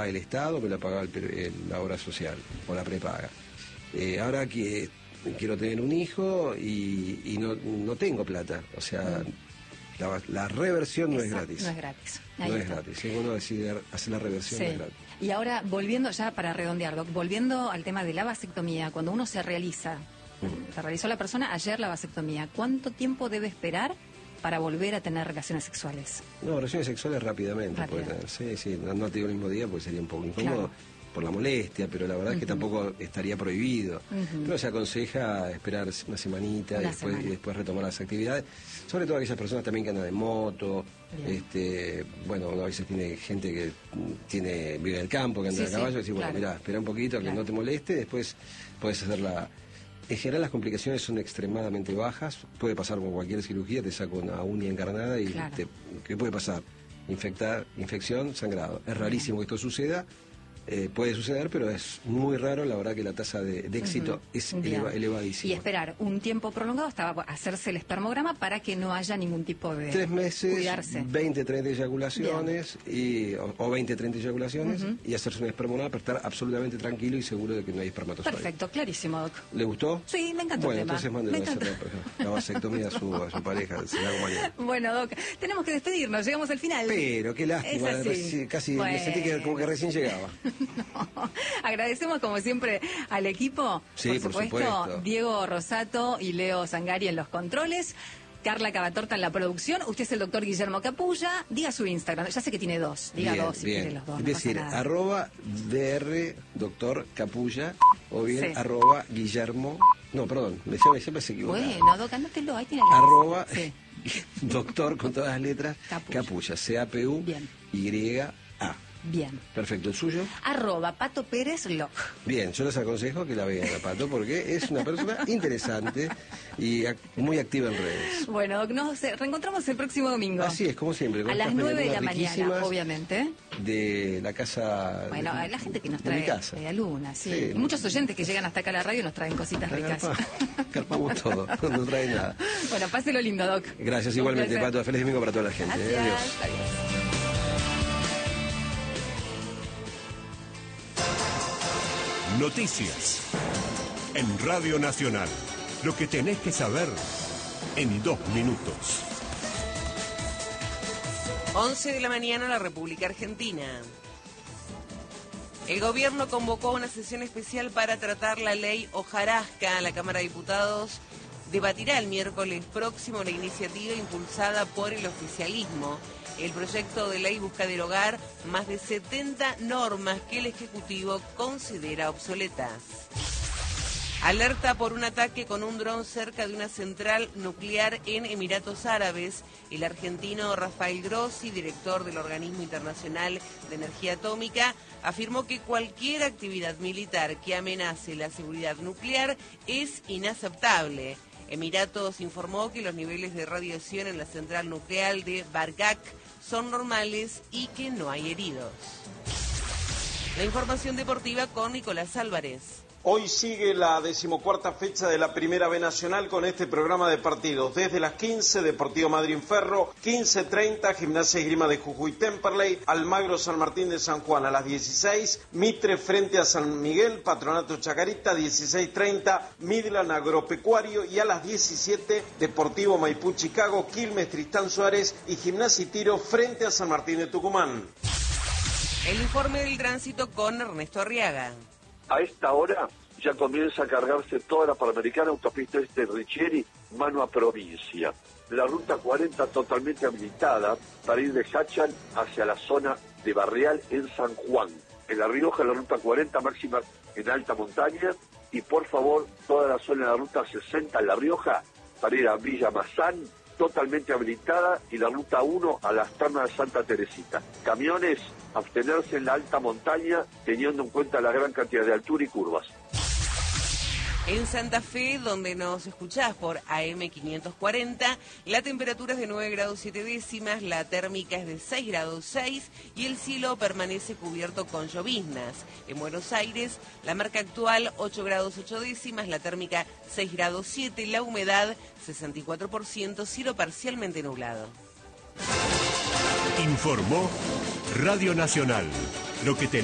pagaba el Estado, me la pagaba la obra social o la prepaga. Ahora que quiero tener un hijo y no tengo plata, o sea, la reversión no es gratis. No es gratis. No es gratis. Si uno decide hacer la reversión, no es gratis. Y ahora, volviendo ya para redondear, Doc, volviendo al tema de la vasectomía, cuando uno se realizó la persona ayer la vasectomía, ¿cuánto tiempo debe esperar para volver a tener relaciones sexuales? No, relaciones sexuales rápidamente. Puede tener. Sí, no te digo el mismo día porque sería un poco incómodo por la molestia, pero la verdad es que tampoco estaría prohibido. Pero se aconseja esperar una semanita y después retomar las actividades, sobre todo aquellas personas también que andan en moto. Bueno, a veces tiene gente que vive en el campo, que anda a caballo, y dice, bueno, mirá, espera un poquito que no te moleste, después podés hacerla. En general las complicaciones son extremadamente bajas, puede pasar con cualquier cirugía, te saco una uña encarnada y ¿qué puede pasar? Infección, sangrado. Es rarísimo que esto suceda. Puede suceder, pero es muy raro. La verdad que la tasa de éxito es elevadísima. Y esperar un tiempo prolongado hasta hacerse el espermograma para que no haya ningún tipo de 3 meses, cuidarse. 20, 30 eyaculaciones o 20, 30 eyaculaciones y hacerse un espermograma para estar absolutamente tranquilo y seguro de que no hay espermatozoides. Perfecto, clarísimo, Doc. ¿Le gustó? Sí, me encantó el tema. Entonces mándelo a hacer la vasectomía a su pareja. Se la hago mañana. Bueno, Doc, tenemos que despedirnos, llegamos al final. Pero qué lástima, casi me sentí como que recién llegaba. No. Agradecemos como siempre al equipo, por supuesto, Diego Rosato y Leo Zangari en los controles, Carla Cavatorta en la producción, usted es el doctor Guillermo Capulla, diga su Instagram, ya sé que tiene dos, diga dos si quiere los dos. Es decir, @dr doctor Capulla o bien @Guillermo, no, perdón, siempre se equivoca. Bueno, Doc, anótelo, ahí tiene la doctor con todas las letras, Capulla, CAPUYA. Bien. Perfecto, ¿el suyo? @Pato Pérez Loc. Bien, yo les aconsejo que la vean a Pato porque es una persona interesante y muy activa en redes. Bueno, nos reencontramos el próximo domingo. Así es, como siempre. A las 9 de la mañana, obviamente. De la casa... Bueno, la gente que nos trae a Luna, sí. Muchos oyentes que llegan hasta acá a la radio nos traen cositas ricas. Carpamos todo, no trae nada. Bueno, páselo lindo, Doc. Gracias, igualmente, Pato. Feliz domingo para toda la gente. Gracias. Adiós. Noticias en Radio Nacional. Lo que tenés que saber en 2 minutos. 11 de la mañana, la República Argentina. El gobierno convocó una sesión especial para tratar la ley hojarasca. La Cámara de Diputados debatirá el miércoles próximo la iniciativa impulsada por el oficialismo. El proyecto de ley busca derogar más de 70 normas que el Ejecutivo considera obsoletas. Alerta por un ataque con un dron cerca de una central nuclear en Emiratos Árabes. El argentino Rafael Grossi, director del Organismo Internacional de Energía Atómica, afirmó que cualquier actividad militar que amenace la seguridad nuclear es inaceptable. Emiratos informó que los niveles de radiación en la central nuclear de Bargak son normales y que no hay heridos. La información deportiva con Nicolás Álvarez. Hoy sigue la 14ª fecha de la Primera B Nacional con este programa de partidos. Desde las 15, Deportivo Madryn Ferro, 15:30, Gimnasia Esgrima de Jujuy Temperley, Almagro San Martín de San Juan a las 16, Mitre frente a San Miguel, Patronato Chacarita, 16:30, Midland Agropecuario y a las 17, Deportivo Maipú Chicago, Quilmes Tristán Suárez y Gimnasia y Tiro frente a San Martín de Tucumán. El informe del tránsito con Ernesto Arriaga. A esta hora ya comienza a cargarse toda la Panamericana, autopista Richieri, mano a provincia. La ruta 40 totalmente habilitada para ir de Hachal hacia la zona de Barreal en San Juan. En La Rioja la ruta 40 máxima en alta montaña y por favor toda la zona de la ruta 60 en La Rioja para ir a Villa Mazán, totalmente habilitada, y la ruta 1 a las Termas de Santa Teresita. Camiones, abstenerse en la alta montaña, teniendo en cuenta la gran cantidad de altura y curvas. En Santa Fe, donde nos escuchás por AM540, la temperatura es de 9 grados 7 décimas, la térmica es de 6 grados 6 y el cielo permanece cubierto con lloviznas. En Buenos Aires, la marca actual 8 grados 8 décimas, la térmica 6 grados 7, la humedad 64%, cielo parcialmente nublado. Informó Radio Nacional. Lo que